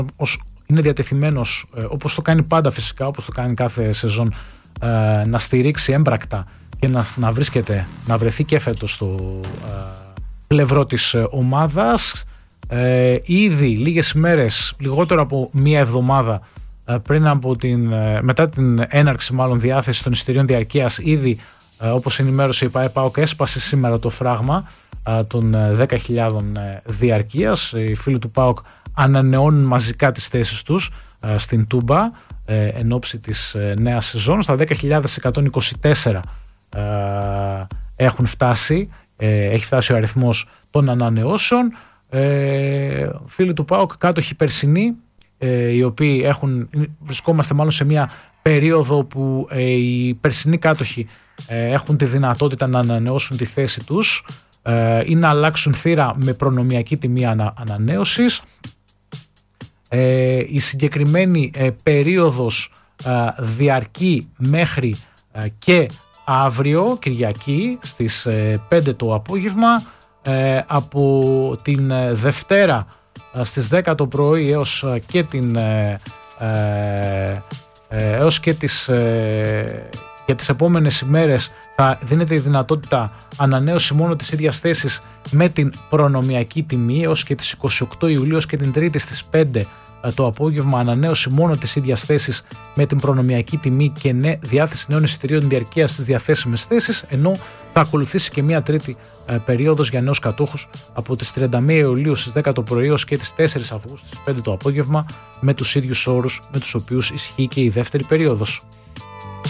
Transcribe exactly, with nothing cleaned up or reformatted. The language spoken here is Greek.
είναι διατεθειμένος, όπως το κάνει πάντα φυσικά, όπως το κάνει κάθε σεζόν, να στηρίξει έμπρακτα και να, να βρίσκεται, να βρεθεί και φέτος στο πλευρό της ομάδας. Ε, ήδη λίγες ημέρες, λιγότερο από μία εβδομάδα πριν από την, μετά την έναρξη μάλλον διάθεση των εισιτηρίων διαρκείας, ήδη όπως ενημέρωσε η ΠΑΕ-ΠΑΟΚ, έσπασε σήμερα το φράγμα των δέκα χιλιάδες διαρκείας. Οι φίλοι του ΠΑΟΚ ανανεώνουν μαζικά τις θέσεις τους στην Τούμπα εν ώψη της νέας σεζόν. Στα δέκα χιλιάδες εκατόν είκοσι τέσσερα έχουν φτάσει, έχει φτάσει ο αριθμός των ανανεώσεων. Φίλοι του ΠΑΟΚ, κάτοχοι περσινοί, οι οποίοι έχουν, βρισκόμαστε μάλλον σε μια περίοδο που οι περσινοί κάτοχοι έχουν τη δυνατότητα να ανανεώσουν τη θέση τους ή να αλλάξουν θύρα με προνομιακή τιμή ανα, ανανέωσης. Η συγκεκριμένη περίοδος διαρκεί μέχρι και αύριο Κυριακή στις πέντε το απόγευμα, από την Δευτέρα στις δέκα το πρωί έως και την έως και τις για τις επόμενες ημέρες θα δίνεται η δυνατότητα ανανέωση μόνο της ίδιας θέσης με την προνομιακή τιμή, έως και τις είκοσι οκτώ Ιουλίου και την Τρίτη στις πέντε το απόγευμα ανανέωση μόνο της ίδιας θέσης με την προνομιακή τιμή και ναι, διάθεση νέων εισιτηρίων διαρκείας στις διαθέσιμες θέσεις, ενώ θα ακολουθήσει και μια τρίτη ε, περίοδος για νέους κατόχους από τις τριάντα μία Ιουλίου στις δέκα το πρωί έως και τις τέσσερις Αυγούστου στις πέντε το απόγευμα, με τους ίδιους όρους με τους οποίους ισχύει και η δεύτερη περίοδος.